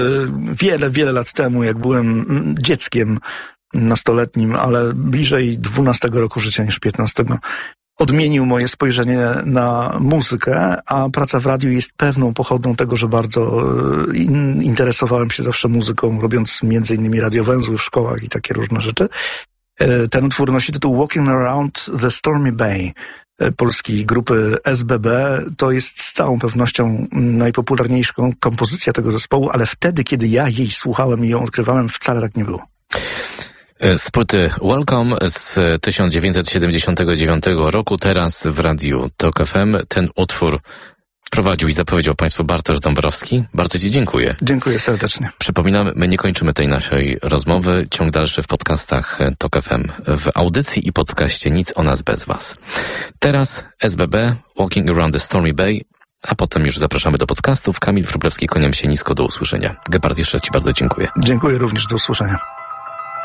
wiele lat temu, jak byłem dzieckiem nastoletnim, ale bliżej 12 roku życia niż 15, odmienił moje spojrzenie na muzykę, a praca w radiu jest pewną pochodną tego, że bardzo interesowałem się zawsze muzyką, robiąc między innymi radiowęzły w szkołach i takie różne rzeczy. Ten utwór nosi tytuł Walking Around the Stormy Bay polskiej grupy SBB. To jest z całą pewnością najpopularniejsza kompozycja tego zespołu, ale wtedy, kiedy ja jej słuchałem i ją odkrywałem, wcale tak nie było. Z płyty Welcome z 1979 roku, teraz w radiu TOK FM. Ten utwór prowadził i zapowiedział Państwu Bartosz Dąbrowski. Bartosz, dziękuję. Dziękuję serdecznie. Przypominam, my nie kończymy tej naszej rozmowy. Ciąg dalszy w podcastach TOK FM, w audycji i podcaście Nic o nas bez Was. Teraz SBB, Walking Around the Stormy Bay, a potem już zapraszamy do podcastów. Kamil Wróblewski, kłaniam się nisko, do usłyszenia. Gebhard, jeszcze Ci bardzo dziękuję. Dziękuję również, do usłyszenia.